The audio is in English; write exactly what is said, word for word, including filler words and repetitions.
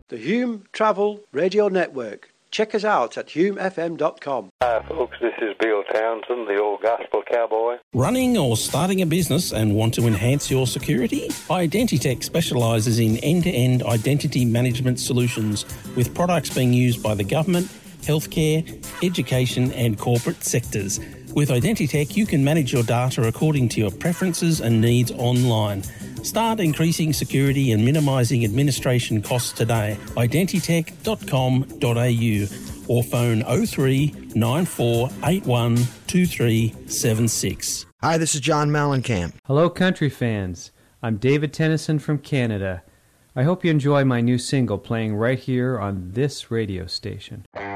The Hume Travel Radio Network. Check us out at hume f m dot com. Hi folks, this is Bill Townsend, the old gospel cowboy. Running or starting a business and want to enhance your security? Identitech specialises in end-to-end identity management solutions with products being used by the government, healthcare, education and corporate sectors. With Identitech, you can manage your data according to your preferences and needs online. Start increasing security and minimising administration costs today. identitech dot com dot a u or phone oh three nine four eight one two three seven six. Hi, this is John Mellencamp. Hello, country fans. I'm David Tennyson from Canada. I hope you enjoy my new single playing right here on this radio station.